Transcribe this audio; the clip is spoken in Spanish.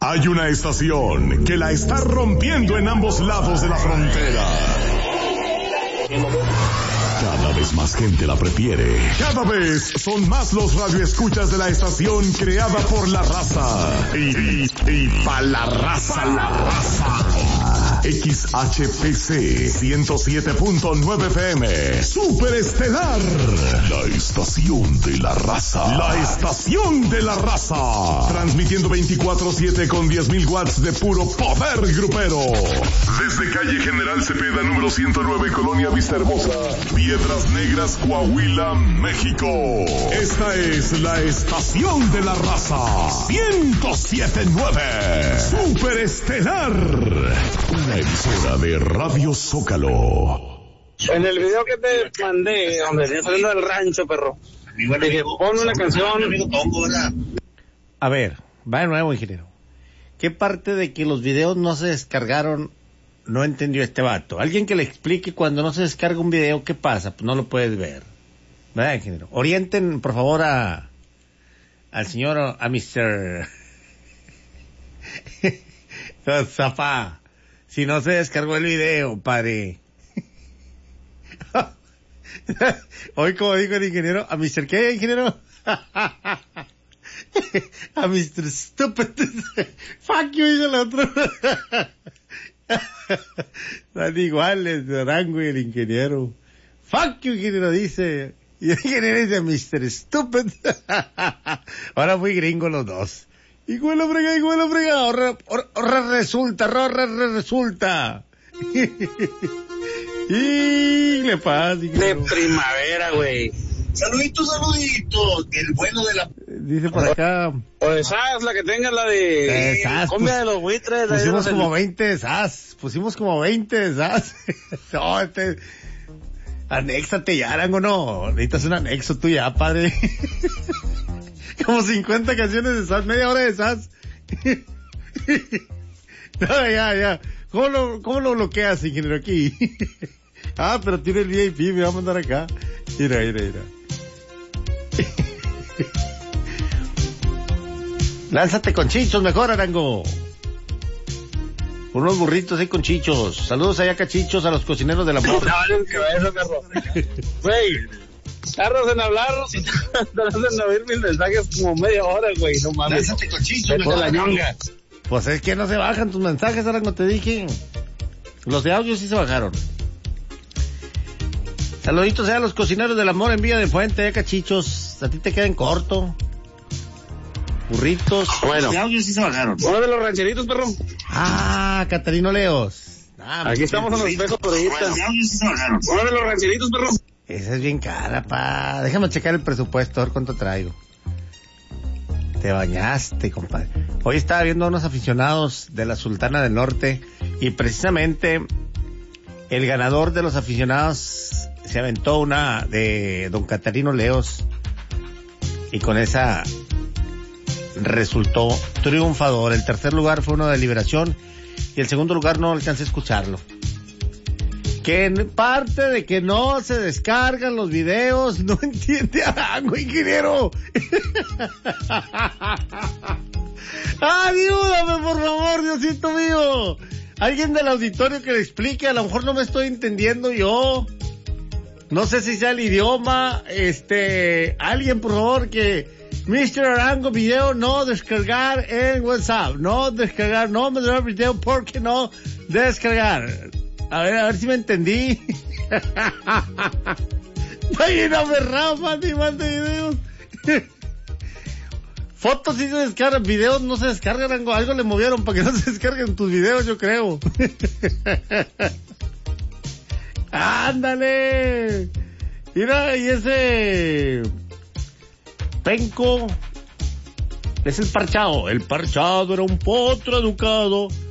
Hay una estación que la está rompiendo en ambos lados de la frontera. Cada vez más gente la prefiere. Cada vez son más los radioescuchas de la estación creada por la raza. Y pa' la raza. XHPC 107.9 FM. Superestelar. La estación de la raza. La estación de la raza. Transmitiendo 24/7 con 10.000 watts de puro poder grupero. Desde calle General Cepeda, número 109, Colonia Vista Hermosa, Piedras Negras, Coahuila, México. Esta es la estación de la raza. 107.9. Superestelar. Una emisora de Radio Zócalo. En el video que te mandé, donde venía saliendo del rancho, perro, dije, ponme una canción. A ver, va de nuevo, ingeniero. ¿Qué parte de que los videos no se descargaron no entendió este vato? Alguien que le explique cuando no se descarga un video, ¿qué pasa? Pues no lo puedes ver. ¿Verdad, ingeniero? Orienten, por favor, al señor, a Mr. Zafá. Si no se descargó el video, padre. Hoy, como dijo el ingeniero, ¿a Mr. qué, ingeniero? A Mr. Stupid. Fuck you, dice el otro. Están iguales, Durango y el ingeniero. Fuck you, ingeniero, dice. Y el ingeniero dice Mr. Stupid. Ahora fui gringo los dos. Igual lo frega. Ahora resulta. Y le pasa. De primavera, güey. Saluditos, el bueno de la... Dice por acá. O de SAS, la que tenga la de... SAS, Cumbia de los buitres. Pusimos como 20 de SAS. No, anéxate ya, Arango, no. Necesitas un anexo tú ya, padre. Como 50 canciones de SAS, media hora de SAS. No, ya. ¿Cómo lo bloqueas, ingeniero, aquí? Pero tiene el VIP, me va a mandar acá. Mira. Lánzate con chichos mejor, Arango. Unos burritos ahí con chichos. Saludos allá, cachichos, a los cocineros del amor. No, que vaya eso, perro. Güey, tardas en hablar, tardas en oír mis mensajes como media hora, güey, no mames. Lánzate con chichos, por la ñonga. Pues es que no se bajan tus mensajes, Arango, te dije. Los de audio sí se bajaron. Saluditos a los cocineros del amor en Villa de Fuente, cachichos. A ti te quedan corto. Burritos. Bueno. Los de audio sí se bajaron. Uno de los rancheritos, perro. Catarino Leos. Aquí estamos en los espejos por ahí. Los audios sí se bajaron. Uno de los rancheritos, perro. Esa es bien cara, pa. Déjame checar el presupuesto, a ver cuánto traigo. Te bañaste, compadre. Hoy estaba viendo a unos aficionados de la Sultana del Norte y precisamente el ganador de los aficionados se aventó una de don Catarino Leos y con esa resultó triunfador. El tercer lugar fue uno de Liberación y el segundo lugar no alcancé a escucharlo. Que en parte de que no se descargan los videos, no entiende Arango, ingeniero. Ayúdame, por favor, Diosito mío. Alguien del auditorio que le explique, a lo mejor no me estoy entendiendo yo. No sé si sea el idioma, alguien por favor que... Mr. Arango, video no descargar en WhatsApp, no me da video porque no descargar. A ver si me entendí. Ayúdame, Rafa, ni mande videos. Fotos sí se descargan, videos no se descargan, algo le movieron para que no se descarguen tus videos, yo creo. ¡Ándale! Mira, y ese penco es el parchado. El parchado era un potro educado